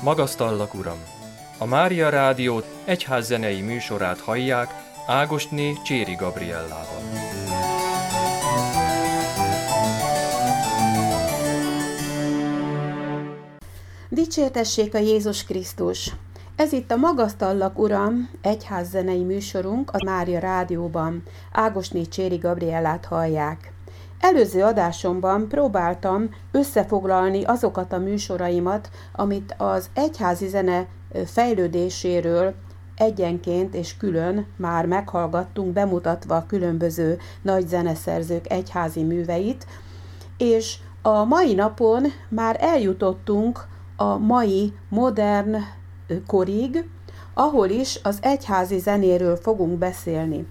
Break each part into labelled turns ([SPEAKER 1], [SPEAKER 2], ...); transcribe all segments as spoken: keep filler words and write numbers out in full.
[SPEAKER 1] Magasztallak, Uram! A Mária Rádió egyházzenei műsorát hallják Ágosné Cséri Gabriellával.
[SPEAKER 2] Dicsértessék a Jézus Krisztus! Ez itt a Magasztallak, Uram! Egyházzenei műsorunk a Mária Rádióban. Ágosné Cséri Gabriellát hallják. Előző adásomban próbáltam összefoglalni azokat a műsoraimat, amit az egyházi zene fejlődéséről egyenként és külön már meghallgattunk, bemutatva a különböző nagy zeneszerzők egyházi műveit, és a mai napon már eljutottunk a mai modern korig, ahol is az egyházi zenéről fogunk beszélni.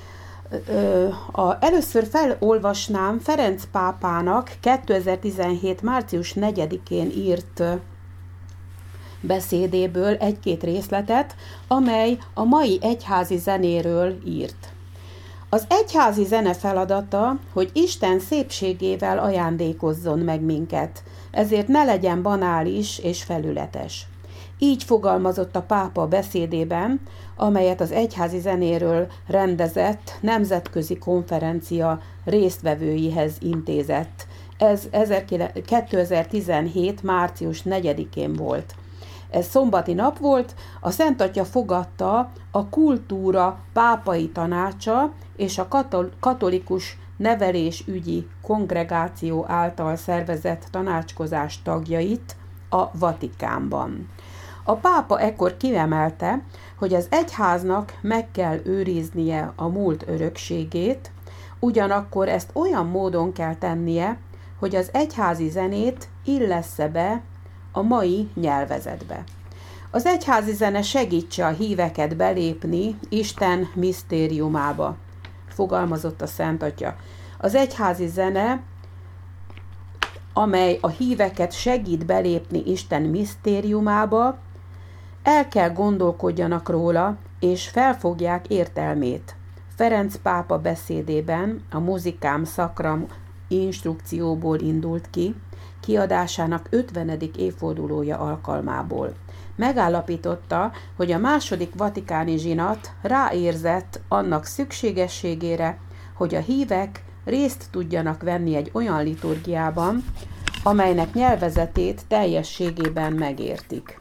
[SPEAKER 2] A, először felolvasnám Ferenc pápának kétezer-tizenhét. március negyedikén írt beszédéből egy-két részletet, amely a mai egyházi zenéről írt. Az egyházi zene feladata, hogy Isten szépségével ajándékozzon meg minket, ezért ne legyen banális és felületes. Így fogalmazott a pápa beszédében, amelyet az egyházi zenéről rendezett nemzetközi konferencia résztvevőihez intézett. Ez kétezer-tizenhét. március negyedikén volt. Ez szombati nap volt, a Szent Atya fogadta a Kultúra Pápai Tanácsa és a Katolikus Nevelésügyi Kongregáció által szervezett tanácskozás tagjait a Vatikánban. A pápa ekkor kiemelte, hogy az egyháznak meg kell őriznie a múlt örökségét, ugyanakkor ezt olyan módon kell tennie, hogy az egyházi zenét illessze be a mai nyelvezetbe. Az egyházi zene segítse a híveket belépni Isten misztériumába, fogalmazott a Szent Atya. Az egyházi zene, amely a híveket segít belépni Isten misztériumába, el kell gondolkodjanak róla, és felfogják értelmét. Ferenc pápa beszédében a Musicam Sacram instrukcióból indult ki, kiadásának ötvenedik évfordulója alkalmából. Megállapította, hogy a második vatikáni zsinat ráérzett annak szükségességére, hogy a hívek részt tudjanak venni egy olyan liturgiában, amelynek nyelvezetét teljességében megértik.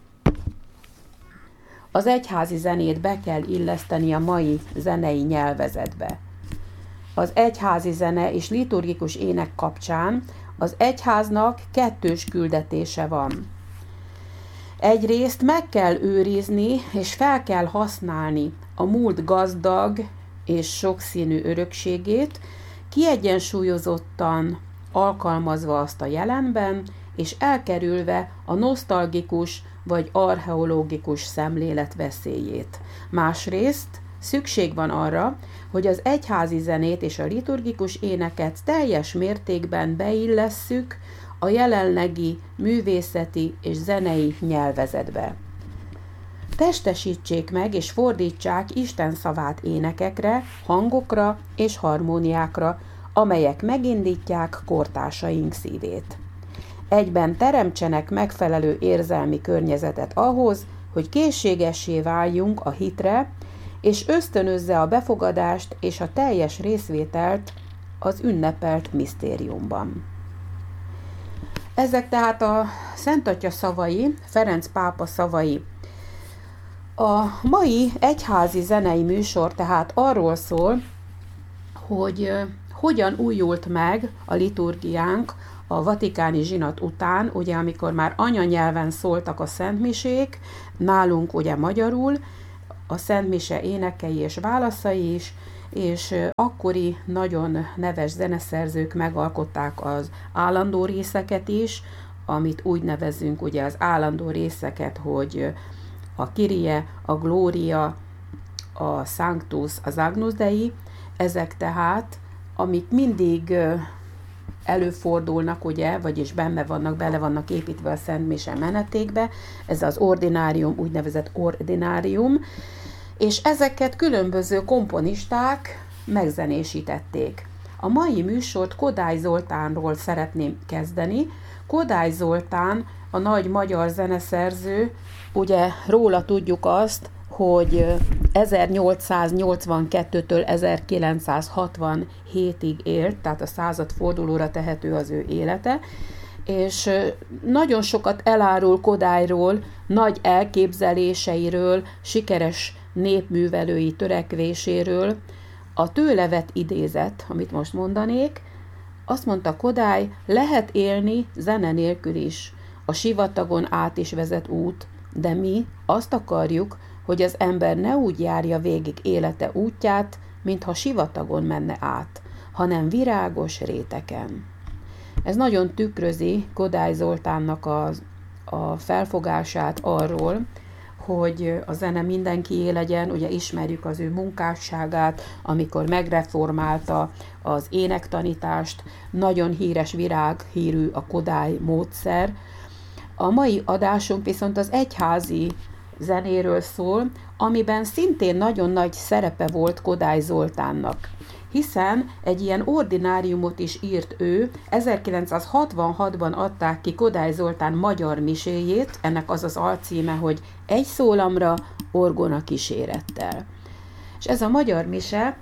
[SPEAKER 2] Az egyházi zenét be kell illeszteni a mai zenei nyelvezetbe. Az egyházi zene és liturgikus ének kapcsán az egyháznak kettős küldetése van. Egyrészt meg kell őrizni és fel kell használni a múlt gazdag és sokszínű örökségét, kiegyensúlyozottan alkalmazva azt a jelenben, és elkerülve a nosztalgikus vagy archeológikus szemlélet veszélyét. Másrészt szükség van arra, hogy az egyházi zenét és a liturgikus éneket teljes mértékben beillesszük a jelenlegi művészeti és zenei nyelvezetbe. Testesítsék meg és fordítsák Isten szavát énekekre, hangokra és harmóniákra, amelyek megindítják kortársaink szívét. Egyben teremtsenek megfelelő érzelmi környezetet ahhoz, hogy készségessé váljunk a hitre, és ösztönözze a befogadást és a teljes részvételt az ünnepelt misztériumban. Ezek tehát a Szent Atya szavai, Ferenc pápa szavai. A mai egyházi zenei műsor tehát arról szól, hogy hogyan újult meg a liturgiánk a vatikáni zsinat után, ugye amikor már anyanyelven szóltak a szentmisék, nálunk ugye magyarul, a szentmise énekei és válaszai is, és akkori nagyon neves zeneszerzők megalkották az állandó részeket is, amit úgy nevezünk ugye az állandó részeket, hogy a Kyrie, a Gloria, a Sanctus, az Agnus Dei, ezek tehát, amik mindig előfordulnak, ugye, vagyis benne vannak, bele vannak építve a szentmise menetékbe, ez az ordinárium, úgynevezett ordinárium, és ezeket különböző komponisták megzenésítették. A mai műsort Kodály Zoltánról szeretném kezdeni. Kodály Zoltán a nagy magyar zeneszerző, ugye róla tudjuk azt, hogy ezernyolcszáznyolcvankettőtől ezerkilencszázhatvanhétig élt, tehát a századfordulóra tehető az ő élete, és nagyon sokat elárul Kodályról, nagy elképzeléseiről, sikeres népművelői törekvéséről. A tőle vett idézet, amit most mondanék, azt mondta Kodály, lehet élni zene nélkül is, a sivatagon át is vezet út, de mi azt akarjuk, hogy az ember ne úgy járja végig élete útját, mintha sivatagon menne át, hanem virágos réteken. Ez nagyon tükrözi Kodály Zoltánnak a, a felfogását arról, hogy a zene mindenkié legyen, ugye ismerjük az ő munkásságát, amikor megreformálta az énektanítást, nagyon híres virághírű a Kodály módszer. A mai adásunk viszont az egyházi zenéről szól, amiben szintén nagyon nagy szerepe volt Kodály Zoltánnak, hiszen egy ilyen ordináriumot is írt ő, ezerkilencszázhatvanhatban adták ki Kodály Zoltán magyar miséjét, ennek az az alcíme, hogy egy szólamra, orgona kísérettel. És ez a magyar mise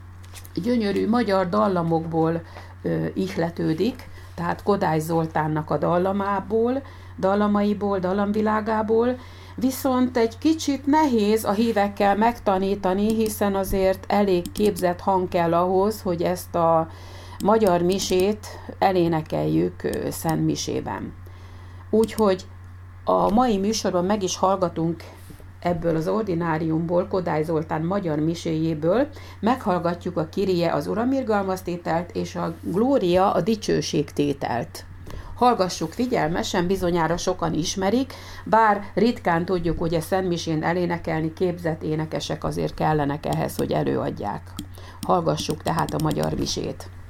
[SPEAKER 2] gyönyörű magyar dallamokból ö, ihletődik, tehát Kodály Zoltánnak a dallamából, dallamaiból, dallamvilágából, viszont egy kicsit nehéz a hívekkel megtanítani, hiszen azért elég képzett hang kell ahhoz, hogy ezt a magyar misét elénekeljük szentmisében. Úgyhogy a mai műsorban meg is hallgatunk ebből az ordináriumból, Kodály Zoltán magyar miséjéből, meghallgatjuk a Kyrie az uramirgalmaztételt és a Glória a dicsőségtételt. Hallgassuk figyelmesen, bizonyára sokan ismerik, bár ritkán tudjuk, hogy a szentmisén elénekelni, képzett énekesek azért kellenek ehhez, hogy előadják. Hallgassuk tehát a magyar misét.